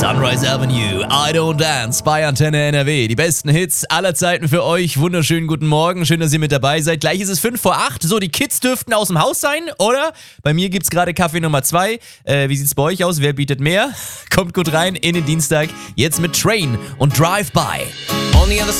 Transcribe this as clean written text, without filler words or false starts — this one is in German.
Sunrise Avenue, I Don't Dance bei Antenne NRW. Die besten Hits aller Zeiten für euch. Wunderschönen guten Morgen. Schön, dass ihr mit dabei seid. Gleich ist es 5 vor 8. So, die Kids dürften aus dem Haus sein, oder? Bei mir gibt's gerade Kaffee Nummer 2. Wie sieht's bei euch aus? Wer bietet mehr? Kommt gut rein in den Dienstag. Jetzt mit Train und Drive-By. On the other